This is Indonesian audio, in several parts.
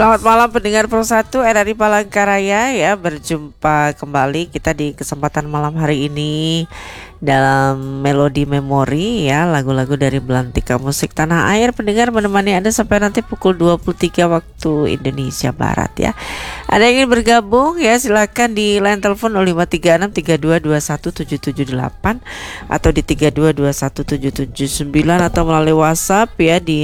Selamat malam pendengar Pro 1 RRI Palangkaraya ya. Berjumpa kembali kita di kesempatan malam hari ini dalam Melodi Memori ya, lagu-lagu dari Belantika Musik Tanah Air. Pendengar menemani Anda sampai nanti pukul 23 waktu Indonesia Barat ya. Ada yang ingin bergabung ya, silakan di line telepon 053632217778 atau di 32217779 atau melalui WhatsApp ya di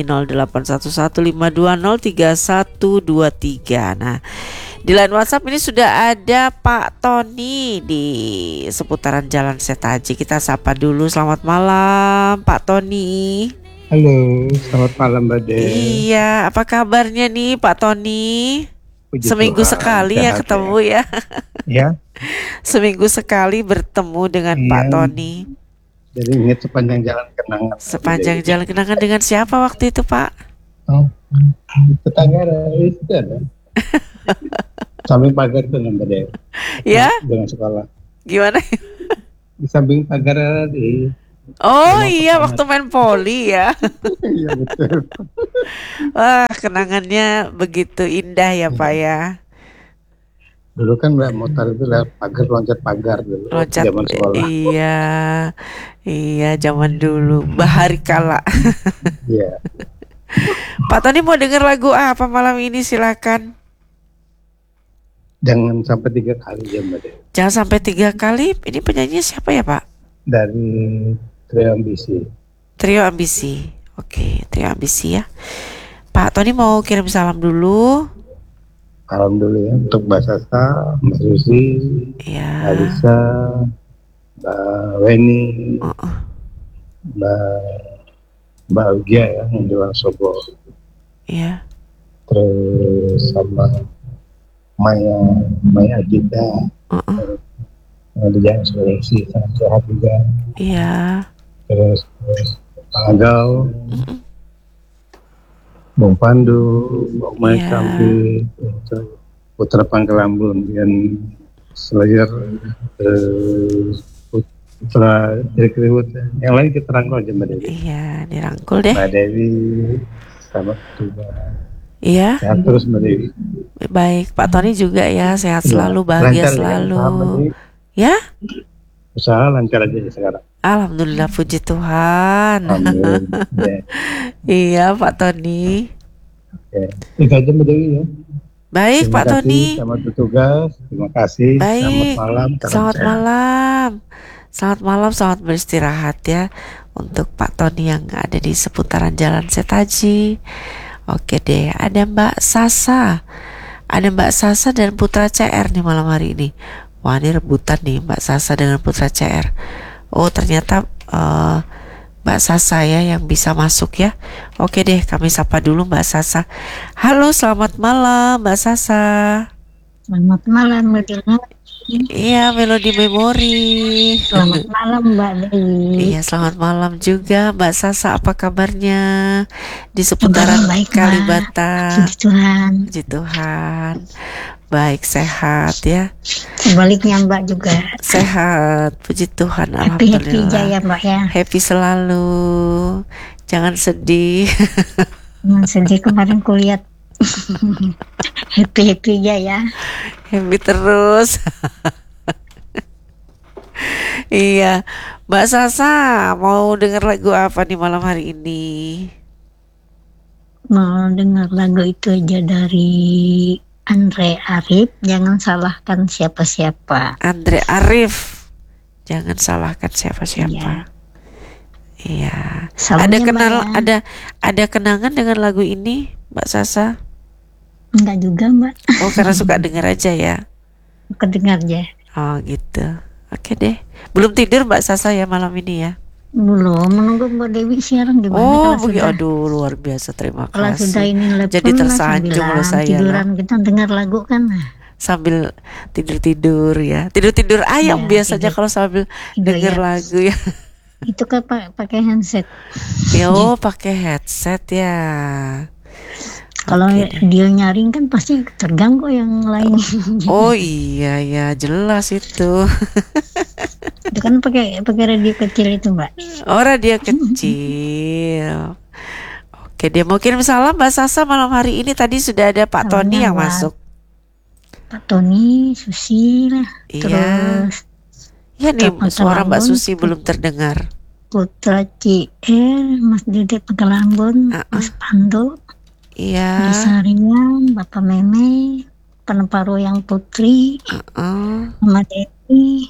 0811520323. Nah, di line WhatsApp ini sudah ada Pak Tony di seputaran Jalan Setaji. Kita sapa dulu. Selamat malam Pak Tony. Halo, selamat malam Mbak De. Iya, apa kabarnya nih Pak Tony? Puji Seminggu Tuhan, sekali ya ketemu ya. Ya. Seminggu sekali bertemu dengan Iya. Pak Tony. Jadi ingat sepanjang jalan kenangan. Sepanjang jalan kenangan dengan siapa waktu itu Pak? Oh, tetangga itu ada. Samping pagar itu Mbak De. Ya, Dengan sekolah. gimana? Di samping pagar di. Oh iya, waktu main poli ya. Iya betul. Wah, kenangannya begitu indah ya Pak ya. Dulu kan Mbak motor itu lewat pagar, loncat pagar dulu. Loncat, Zaman sekolah. iya zaman dulu, bahari kala. Iya. Pak Tony mau denger lagu apa malam ini, silakan. Jangan sampai 3 kali ya Mbak De. Jangan sampai 3 kali. Ini penyanyi siapa ya Pak? Dari Trio Ambisi. Trio Ambisi. Oke, Trio Ambisi ya. Pak Tony mau kirim salam dulu. Salam dulu ya untuk Mbak Sasa, Mbak Susi, Ya. Alisa, Mbak Weni, Mbak Ugia ya yang di Wonosobo, Iya. terus sama Maya Adinda yang di Jalan Sulawesi, sangat sehat juga. Iya. Terus Pak Agau, Bung Pandu, Bung Mai Iya. Kampi, Putra Pangkelambun dan Slayer, Putra Direktur yang lain kita rangkul aja Mbak Dewi. Iya, dirangkul deh. Mbak Dewi selamat juga. Iya. Sehat terus Mbak Dewi. Baik, Pak Tony juga ya, sehat selalu, bahagia Lancar, selalu. ya, Mbak Dewi. Ya? Usaha lancar aja sekarang. Alhamdulillah, puji Tuhan. Amin. Ya. Iya, Pak Tony. Oke. Itu aja Mbak Dewi ya. Baik, Terima Pak kasih, Tony. selamat bertugas. Terima kasih. Baik. Selamat malam. Selamat malam. Selamat malam, selamat beristirahat ya untuk Pak Tony yang ada di seputaran Jalan Setaji. Oke deh, ada Mbak Sasa. Ada Mbak Sasa dan Putra CR nih malam hari ini. Wah, ini rebutan nih Mbak Sasa dengan Putra CR. Oh, ternyata Mbak Sasa ya yang bisa masuk ya. Oke deh, kami sapa dulu Mbak Sasa. Halo, selamat malam Mbak Sasa. Selamat malam Mbak Dina. Iya, Melodi Memori. Selamat malam Mbak Dewi. Iya, selamat malam juga Mbak Sasa. Apa kabarnya di seputaran Baik, Kalibata? Puji Tuhan. Puji Tuhan. Baik, sehat ya. Sebaliknya Mbak juga. Sehat, puji Tuhan. Happy aja Alhamdulillah. ya Mbak ya. Happy selalu. Jangan sedih. Jangan sedih, kemarin kulihat. Happy aja ya. Happy terus. Iya, Mbak Sasa mau denger lagu apa nih malam hari ini? Mau dengar lagu itu aja dari Andre Arif, Jangan Salahkan Siapa-Siapa. Andre Arif, Jangan Salahkan Siapa-Siapa. Iya. Salamnya, Ada kenangan dengan lagu ini, Mbak Sasa? Enggak juga Mbak. Oh, karena suka denger aja ya. Kedengar aja. Oh, gitu. Oke deh. Belum tidur Mbak Sasa ya malam ini ya? Belum, menunggu Mbak Dewi siaran gimana Oh, kalau begitu. sudah. Aduh, luar biasa. Terima Kalau sudah kasih. ini Jadi tersanjung loh saya tiduran kita dengar lagu kan. Sambil tidur-tidur ya. Tidur-tidur ayam Ya, biasanya tidur. kalau sambil denger ya. lagu ya. Itu kan pakai handset. Yo, pakai headset ya. Kalau Oke deh. dia nyaring kan pasti terganggu yang lain. Oh iya ya, jelas itu. Itu kan pakai radio kecil itu Mbak. Oh, radio kecil. Oke, dia mau kirim salam Mbak Sasa malam hari ini. Tadi sudah ada Pak Tony Salamnya yang buat masuk. Pak Tony, Susi lah. Iya. Terus Ya nih Telepon suara Mbak Telambon, Susi belum terdengar. Putra CR, Mas Dede Pegalambon, Mas Pando, Iya. Sarian, Bapak Meme, Peneparo yang Putri, Mama Dewi,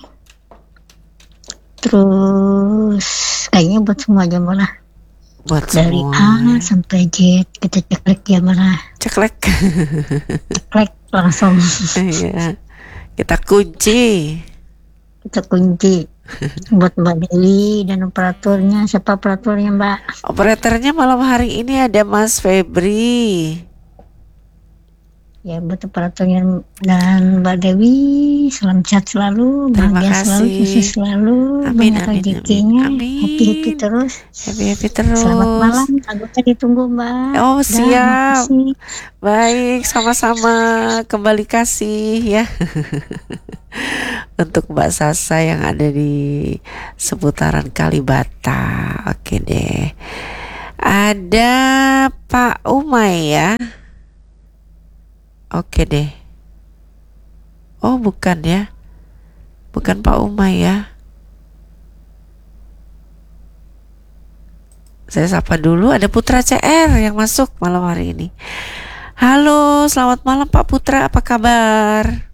terus kayaknya buat semua aja malah. Buat Dari semua. A sampai Z kita ceklek ya malah. Ceklek. Ceklek langsung. Iya. Kita kunci. Kita kunci. Buat Mbak Dewi dan operatornya. Siapa operatornya Mbak? Operatornya malam hari ini ada Mas Febri. Ya buat operatornya dan Mbak Dewi, salam sehat selalu, Terima bahagia selalu, kasih. sukses selalu, Amin, banyak amin, rezekinya, amin. happy terus. Happy terus. Selamat malam, anggota ditunggu Mbak. Oh, Dah, siap. makasih. Baik, sama-sama. Kembali kasih ya. Untuk Mbak Sasa yang ada di seputaran Kalibata. Oke deh. Ada Pak Umay ya. Oke deh. Oh, bukan ya. Bukan Pak Umay ya. Saya sapa dulu, ada Putra CR yang masuk malam hari ini. Halo, selamat malam Pak Putra, apa kabar?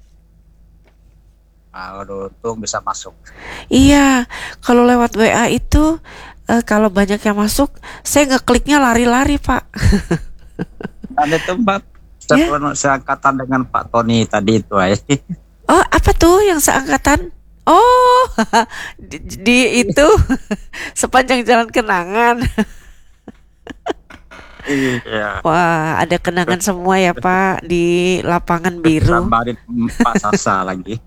Untung bisa masuk. Iya, kalau lewat WA itu kalau banyak yang masuk, saya ngekliknya lari-lari Pak. Ada tempat seangkatan dengan Pak Tony tadi itu. Oh, apa tuh yang seangkatan? Oh, di itu sepanjang jalan kenangan. Iya. Wah, ada kenangan semua ya Pak di lapangan biru. Sambarin Pak Sasa lagi.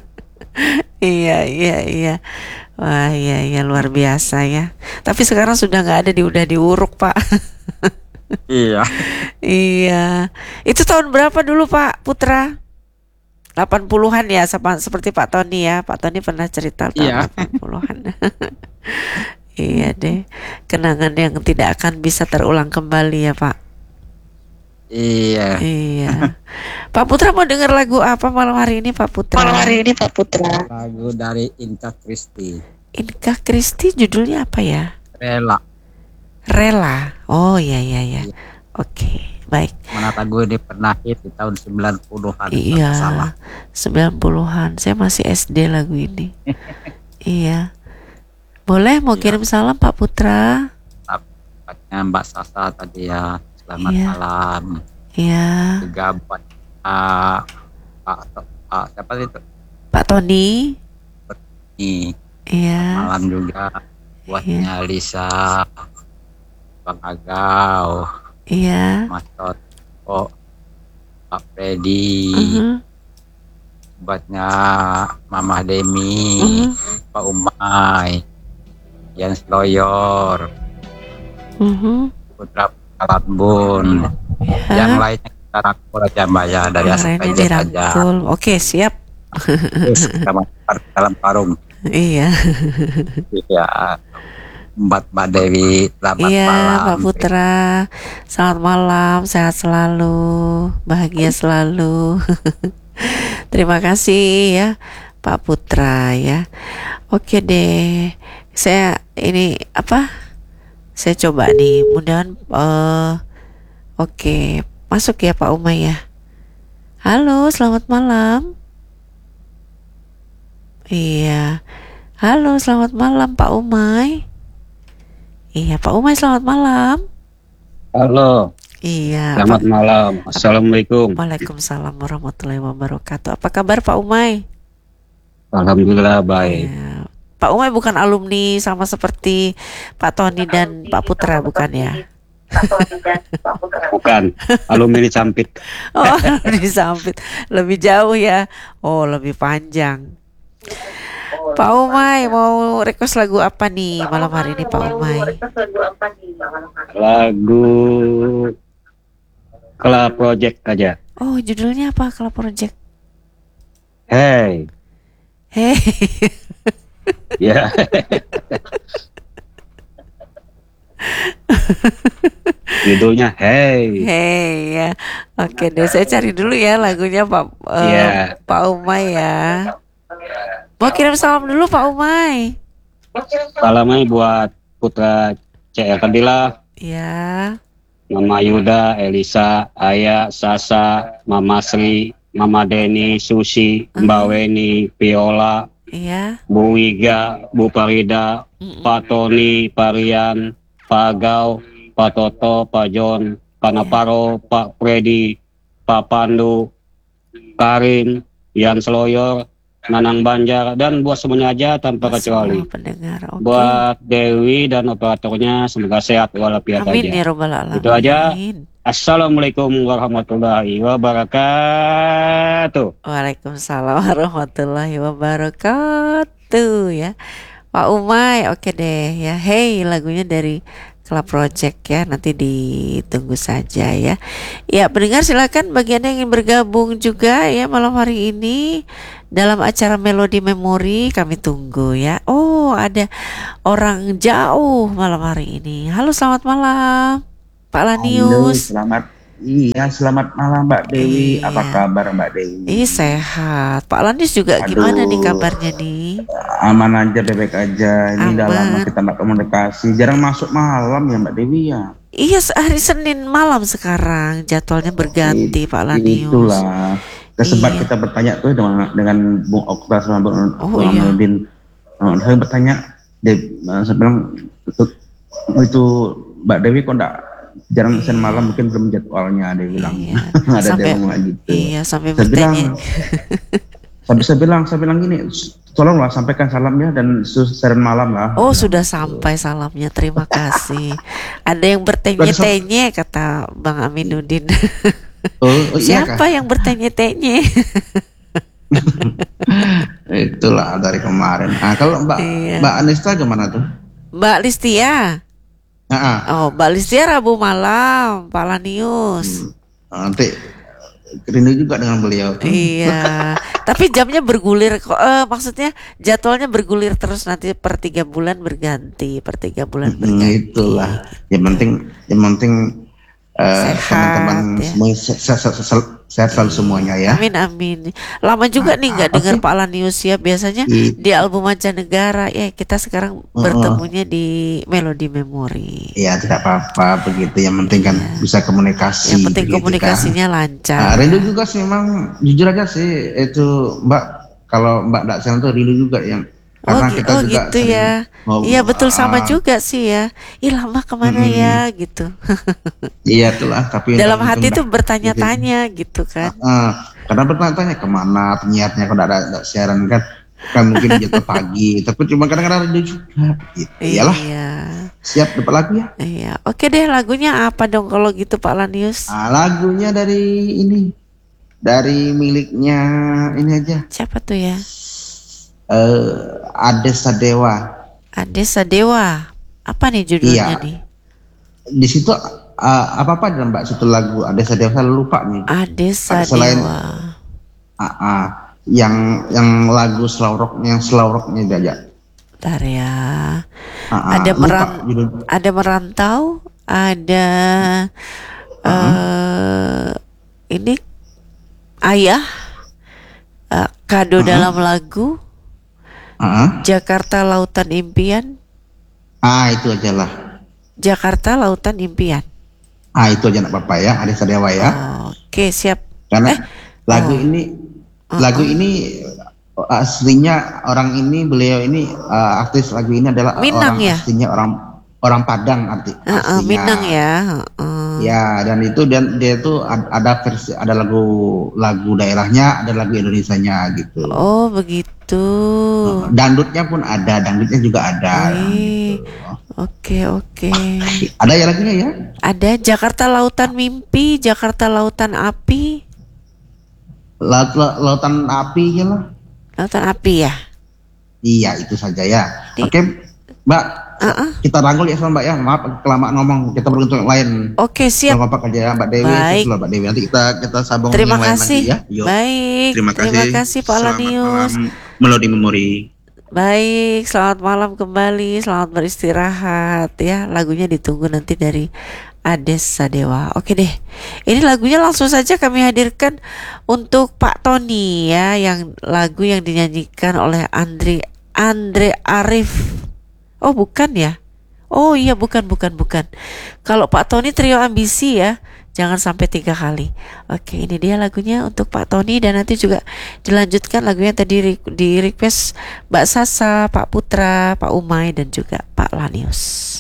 Iya. Wah, iya luar biasa ya. Tapi sekarang sudah nggak ada udah diuruk Pak. Iya. Iya. Itu tahun berapa dulu Pak Putra? 80-an ya, seperti Pak Tony ya. Pak Tony pernah cerita tahun 80-an. Iya deh. Kenangan yang tidak akan bisa terulang kembali ya Pak. Iya. Pak Putra mau dengar lagu apa malam hari ini Pak Putra? Lagu dari Inka Kristi. Inka Kristi judulnya apa ya? Rela. Oh iya. Oke, baik. Mana lagu ini pernah hit di tahun 90-an. Iya, Salah. 90-an. Saya masih SD lagu ini. Iya. Boleh mau kirim salam Pak Putra? Tempatnya Mbak Sasa tadi ya. Selamat Iya. malam. Iya. Juga buat Pak siapa itu? Pak Tony. Nih. Iya. Malam juga buatnya Lisa, Bang Agau, Iya. Mas Toto, Pak Freddy, buatnya Mama Demi, Pak Umay, Jens Loyor, Putra Kalambun, yang lainnya kita rangkul aja Mbak ya dari Yang Asap lainnya Aja saja. dirangkul. Oke, siap. Terus kita masuk dalam karung. Iya. Ya, Mbak Dewi, selamat Iya, malam. Pak Putra. Selamat malam, sehat selalu, bahagia selalu. Terima kasih ya, Pak Putra ya. Oke deh. Saya ini apa? Saya coba nih, mudahan oke, masuk ya Pak Umay ya. Halo, selamat malam. Iya. Halo, selamat malam Pak Umay. Iya, Pak Umay selamat malam. Halo. Iya. Selamat malam. Assalamualaikum. Waalaikumsalam warahmatullahi wabarakatuh. Apa kabar Pak Umay? Alhamdulillah baik. Ya. Pak Umay bukan alumni sama seperti Pak Tony dan Pak Putra bukan ya? Bukan. Alumni Campit. Oh, disampit. Lebih jauh ya. Oh, lebih panjang. Pak Umay mau request lagu apa nih malam hari ini Pak Umay? Lagu Kala Project aja. Oh, judulnya apa kalau project? Hey. Hey. Ya. Judulnya Hey. Hey ya. Oke deh, saya cari dulu ya lagunya Iya. Pak Umay ya. Mau kirim salam dulu Pak Umay. Salamnya buat Putra CR Kadila, Ya. Mama Yuda, Elisa, Aya, Sasa, Mama Sri, Mama Deni, Susi, Mbak Weni, Viola, Iya. Bu Wiga, Bu Farida, Pak Tony, Pak Rian, Pak Gau, Pak Toto, Pak John, Pak Naparo, Pak Freddy, Pak Pandu, Karim, Yan Seloyor, Nanang Banjar, dan buat semuanya aja tanpa kecuali. Semua pendengar. Oke. Buat Dewi dan operatornya semoga sehat walafiat Amin aja. ya robbal alamin. Itu aja. Assalamualaikum warahmatullahi wabarakatuh. Waalaikumsalam warahmatullahi wabarakatuh ya. Pak Umay, oke deh ya. Hey, lagunya dari Club Project ya. Nanti ditunggu saja ya. Ya, pendengar silakan bagi Anda yang ingin bergabung juga ya malam hari ini dalam acara Melodi Memori, kami tunggu ya. Oh, ada orang jauh malam hari ini. Halo, selamat malam Pak Halo, Lanius. selamat malam Mbak Dewi. Iya. Apa kabar Mbak Dewi? Sehat. Pak Lanius juga gimana nih kabarnya nih? Aman aja, bebek aja. Ini udah lama Aman. kita nggak komunikasi. Jarang masuk malam ya Mbak Dewi ya. Iya, hari Senin malam sekarang jadwalnya berganti Pak Lanius. Itulah. Kesempat Iya. kita bertanya tuh dengan Bung Okta sama Bung iya. Nurdin. Saya bertanya, saya bilang itu Mbak Dewi kok enggak jarang Senin malam, mungkin belum jadwalnya, dia bilang. Iya. Ada dia Sampai- ngomong gitu. Iya, sampai Saya bilang, bertanya. saya bilang gini, tolonglah sampaikan salamnya dan Senin malam lah. Oh, sudah sampai salamnya. Terima kasih. Ada yang bertanya-tanya kata Bang Aminuddin. Oh, iya kah? Siapa yang bertanya-tanya? Itulah dari kemarin. Nah, kalau Iya. Mbak Anista gimana tuh? Mbak Listia. Nah, Oh, Mbak Listia Rabu malam, Pak Lanius. nanti rindu juga dengan beliau. Iya, tapi jamnya bergulir kok. Maksudnya jadwalnya bergulir terus, nanti per 3 bulan berganti, per 3 bulan berganti. Itulah. Yang penting Sehat, teman-teman ya. semua sehat selalu semuanya ya. Amin amin. Lama juga nih nggak dengar Pak Lanius ya. Biasanya di album Mancanegara ya. Kita sekarang bertemunya di Melodi Memori. Ya tidak apa-apa begitu. Yang penting kan bisa komunikasi. Yang penting begitu komunikasinya kan. lancar. Rindu juga sih memang, jujur aja sih itu Mbak. Kalau Mbak Daksen tuh rindu juga yang karena kita juga gitu sering ya. ngobrol. Iya betul, sama juga sih ya. Ih, lama kemana ya gitu. Iya itulah. Tapi Dalam untuk hati Mbak- tuh bertanya-tanya gitu kan. Karena bertanya-tanya kemana penyiarnya kalau ada siaran kan mungkin jatuh pagi, tapi cuma kadang-kadang rindu juga. Gitu. Iyalah. Iya. Siap dapat lagu ya. Iya. Oke deh, lagunya apa dong kalau gitu Pak Lanius? Lagunya dari ini, dari miliknya ini aja. Siapa tuh ya? Ades Sadewa. Ades Sadewa. Apa nih judulnya Iya. nih? Di situ apa dalam Mbak situ lagu Ades Sadewa, saya lupa nih. Ades Selain- Sadewa. Yang lagu slow rocknya dia aja. Bentar ya. Ada Ada merantau, ada ini ayah, kado dalam lagu, Jakarta Lautan Impian, itu aja lah. Jakarta Lautan Impian. Itu aja nak apa ya, Ades Sadewa ya. Oke, siap. Karena lagu ini aslinya orang ini, beliau ini artis lagu ini adalah Minang orang ya? aslinya orang Padang aslinya. Minang ya. Ya, dan dia tuh ada versi, ada lagu daerahnya, ada lagu Indonesianya gitu. Oh begitu. Dangdutnya pun ada, dangdutnya juga ada. Oke. Ada ya lagunya ya? Ada Jakarta Lautan Mimpi, Jakarta Lautan Api. Lautan Api ya lah. Lautan Api ya. Iya, itu saja ya. Oke, Mbak. Kita rangkul ya sama Mbak ya. Maaf kelamaan ngomong. Kita beruntung yang lain. Oke, siap. Kompak aja ya Mbak Dewi. Baik. Mbak Dewi. Nanti kita sambung Terima yang lain kasih. lagi ya. Yuk. Baik. Terima kasih Pak Lanius. Melodi Memori. Baik, selamat malam kembali, selamat beristirahat ya. Lagunya ditunggu nanti dari Ades Sadewa. Oke deh. Ini lagunya langsung saja kami hadirkan untuk Pak Tony ya, yang lagu yang dinyanyikan oleh Andre Arif. Oh, bukan ya? Oh iya, bukan. Kalau Pak Tony trio ambisi ya. Jangan sampai 3 kali. Oke, ini dia lagunya untuk Pak Tony, dan nanti juga dilanjutkan lagunya tadi di request Mbak Sasa, Pak Putra, Pak Umay, dan juga Pak Lanius.